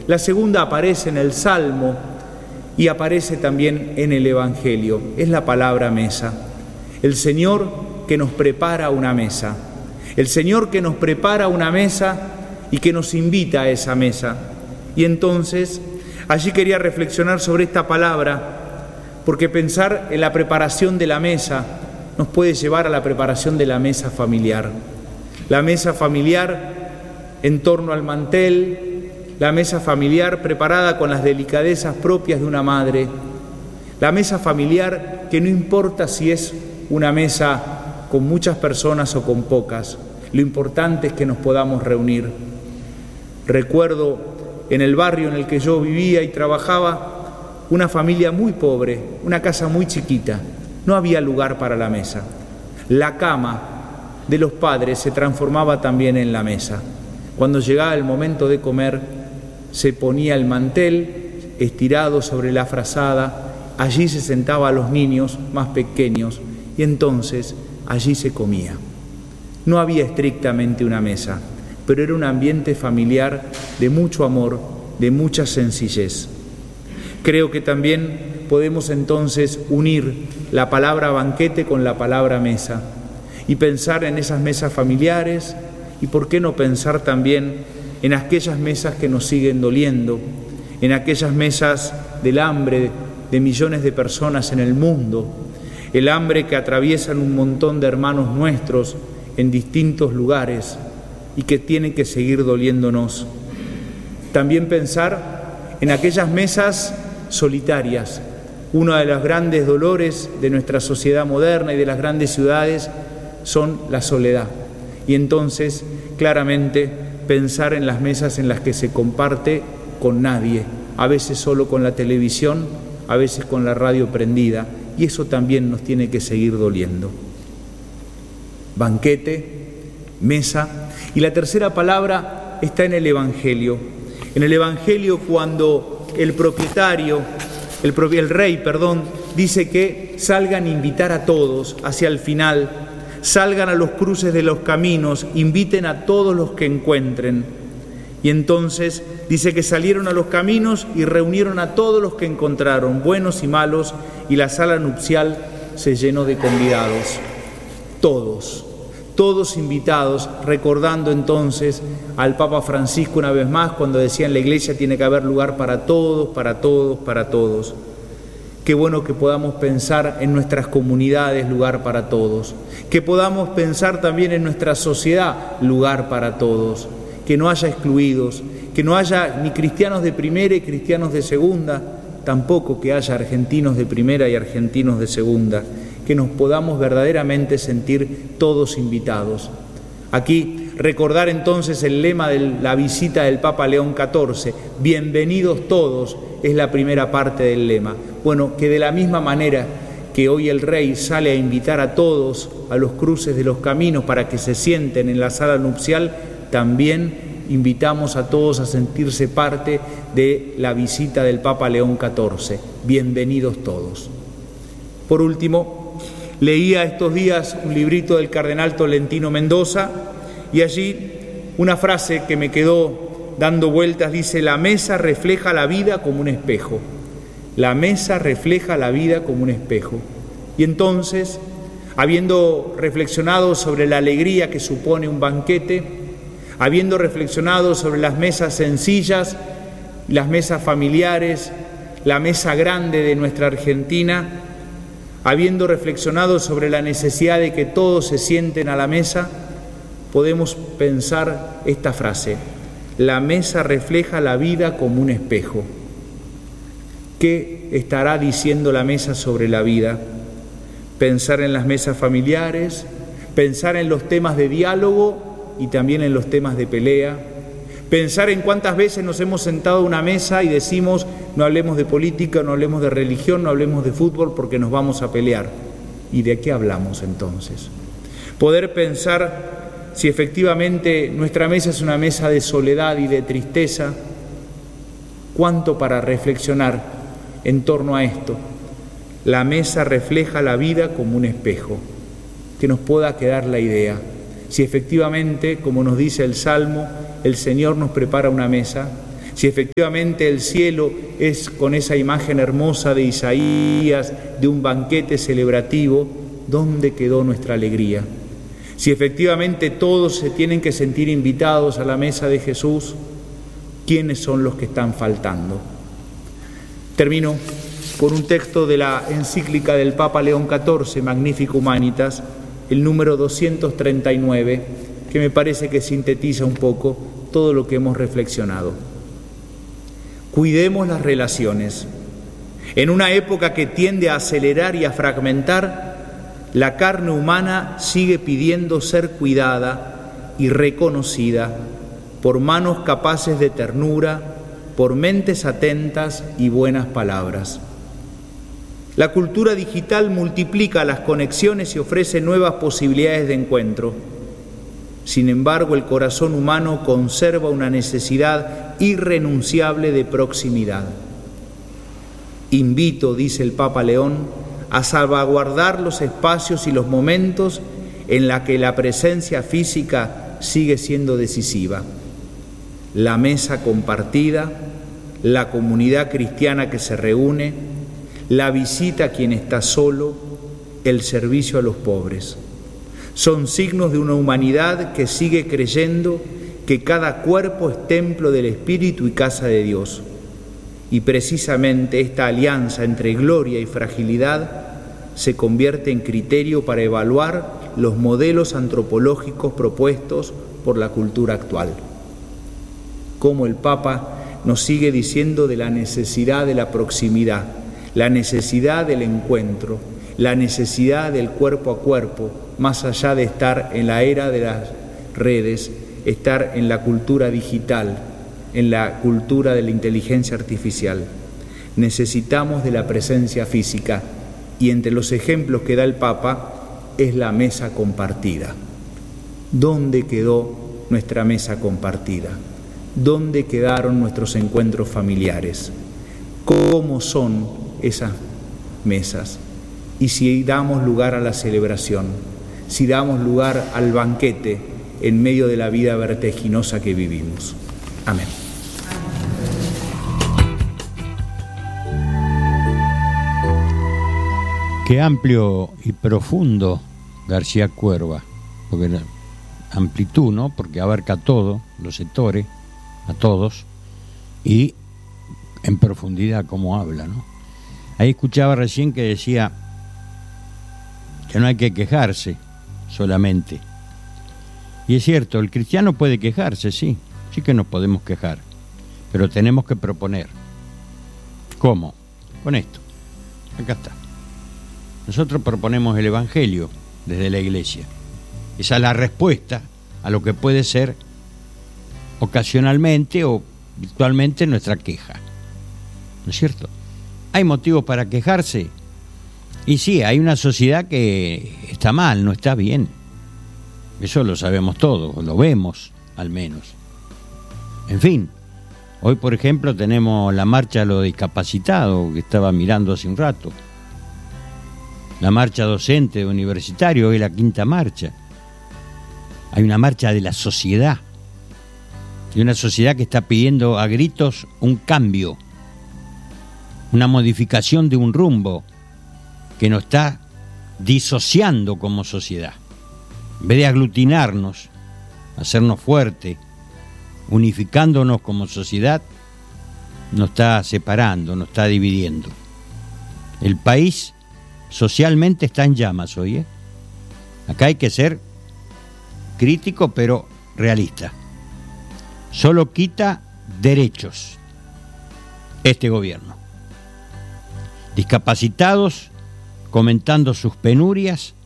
La segunda aparece en el Salmo y aparece también en el Evangelio. Es la palabra mesa. El Señor que nos prepara una mesa. El Señor que nos prepara una mesa y que nos invita a esa mesa. Y entonces, allí quería reflexionar sobre esta palabra, porque pensar en la preparación de la mesa nos puede llevar a la preparación de la mesa familiar. La mesa familiar en torno al mantel, la mesa familiar preparada con las delicadezas propias de una madre, la mesa familiar que no importa si es una mesa con muchas personas o con pocas, lo importante es que nos podamos reunir. Recuerdo en el barrio en el que yo vivía y trabajaba, una familia muy pobre, una casa muy chiquita, no había lugar para la mesa. La cama de los padres se transformaba también en la mesa. Cuando llegaba el momento de comer, se ponía el mantel estirado sobre la frazada, allí se sentaban los niños más pequeños y entonces allí se comía. No había estrictamente una mesa, pero era un ambiente familiar de mucho amor, de mucha sencillez. Creo que también podemos entonces unir la palabra banquete con la palabra mesa y pensar en esas mesas familiares y por qué no pensar también en aquellas mesas que nos siguen doliendo, en aquellas mesas del hambre de millones de personas en el mundo, el hambre que atraviesan un montón de hermanos nuestros en distintos lugares y que tienen que seguir doliéndonos. También pensar en aquellas mesas solitarias. Uno de los grandes dolores de nuestra sociedad moderna y de las grandes ciudades son la soledad. Y entonces, claramente, pensar en las mesas en las que se comparte con nadie, a veces solo con la televisión, a veces con la radio prendida, y eso también nos tiene que seguir doliendo. Banquete, mesa, y la tercera palabra está en el Evangelio. En el Evangelio, cuando el rey, dice que salgan a invitar a todos hacia el final, salgan a los cruces de los caminos, inviten a todos los que encuentren. Y entonces dice que salieron a los caminos y reunieron a todos los que encontraron, buenos y malos, y la sala nupcial se llenó de convidados. Todos invitados, recordando entonces al Papa Francisco una vez más cuando decía en la iglesia tiene que haber lugar para todos, para todos, para todos. Qué bueno que podamos pensar en nuestras comunidades lugar para todos, que podamos pensar también en nuestra sociedad lugar para todos, que no haya excluidos, que no haya ni cristianos de primera y cristianos de segunda, tampoco que haya argentinos de primera y argentinos de segunda, que nos podamos verdaderamente sentir todos invitados. Aquí recordar entonces el lema de la visita del Papa León XIV, bienvenidos todos, es la primera parte del lema. Bueno, que de la misma manera que hoy el Rey sale a invitar a todos a los cruces de los caminos para que se sienten en la sala nupcial, también invitamos a todos a sentirse parte de la visita del Papa León XIV. Bienvenidos todos. Por último, leía estos días un librito del cardenal Tolentino Mendoza y allí una frase que me quedó dando vueltas dice: la mesa refleja la vida como un espejo. La mesa refleja la vida como un espejo. Y entonces, habiendo reflexionado sobre la alegría que supone un banquete, habiendo reflexionado sobre las mesas sencillas, las mesas familiares, la mesa grande de nuestra Argentina, habiendo reflexionado sobre la necesidad de que todos se sienten a la mesa, podemos pensar esta frase: la mesa refleja la vida como un espejo. ¿Qué estará diciendo la mesa sobre la vida? Pensar en las mesas familiares, pensar en los temas de diálogo y también en los temas de pelea, pensar en cuántas veces nos hemos sentado a una mesa y decimos no hablemos de política, no hablemos de religión, no hablemos de fútbol porque nos vamos a pelear. ¿Y de qué hablamos entonces? Poder pensar si efectivamente nuestra mesa es una mesa de soledad y de tristeza, cuánto para reflexionar en torno a esto. La mesa refleja la vida como un espejo, que nos pueda quedar la idea. Si efectivamente, como nos dice el Salmo, el Señor nos prepara una mesa, Si efectivamente el cielo es con esa imagen hermosa de Isaías, de un banquete celebrativo, ¿dónde quedó nuestra alegría? Si efectivamente todos se tienen que sentir invitados a la mesa de Jesús, ¿quiénes son los que están faltando? Termino con un texto de la encíclica del Papa León XIV, Magnificat Humanitas, el número 239, que me parece que sintetiza un poco todo lo que hemos reflexionado. Cuidemos las relaciones. En una época que tiende a acelerar y a fragmentar, la carne humana sigue pidiendo ser cuidada y reconocida por manos capaces de ternura, por mentes atentas y buenas palabras. La cultura digital multiplica las conexiones y ofrece nuevas posibilidades de encuentro. Sin embargo, el corazón humano conserva una necesidad irrenunciable de proximidad. Invito, dice el Papa León, a salvaguardar los espacios y los momentos en los que la presencia física sigue siendo decisiva. La mesa compartida, la comunidad cristiana que se reúne, la visita a quien está solo, el servicio a los pobres. Son signos de una humanidad que sigue creyendo que cada cuerpo es templo del Espíritu y casa de Dios. Y precisamente esta alianza entre gloria y fragilidad se convierte en criterio para evaluar los modelos antropológicos propuestos por la cultura actual. Como el Papa nos sigue diciendo de la necesidad de la proximidad, la necesidad del encuentro, la necesidad del cuerpo a cuerpo, más allá de estar en la era de las redes, estar en la cultura digital, en la cultura de la inteligencia artificial. Necesitamos de la presencia física y entre los ejemplos que da el Papa es la mesa compartida. ¿Dónde quedó nuestra mesa compartida? ¿Dónde quedaron nuestros encuentros familiares? ¿Cómo son esas mesas? Y si damos lugar a la celebración, si damos lugar al banquete en medio de la vida vertiginosa que vivimos. Amén. Qué amplio y profundo García Cuerva, porque la amplitud, ¿no? Porque abarca todo, los sectores, a todos, y en profundidad como habla, ¿no? Ahí escuchaba recién que decía que no hay que quejarse solamente. Y es cierto, el cristiano puede quejarse, sí que nos podemos quejar, pero tenemos que proponer. ¿Cómo? Con esto. Acá está. Nosotros proponemos el Evangelio desde la Iglesia. Esa es la respuesta a lo que puede ser ocasionalmente o virtualmente nuestra queja. ¿No es cierto? ¿Hay motivos para quejarse? Y sí, hay una sociedad que está mal, no está bien. Eso lo sabemos todos, lo vemos al menos. En fin, hoy por ejemplo tenemos la marcha de los discapacitados que estaba mirando hace un rato. La marcha docente universitario, hoy la quinta marcha. Hay una marcha de la sociedad. Y una sociedad que está pidiendo a gritos un cambio, una modificación de un rumbo que nos está disociando como sociedad. En vez de aglutinarnos, hacernos fuertes, unificándonos como sociedad, nos está separando, nos está dividiendo. El país socialmente está en llamas hoy, ¿eh? Acá hay que ser crítico pero realista. Solo quita derechos este gobierno. Discapacitados comentando sus penurias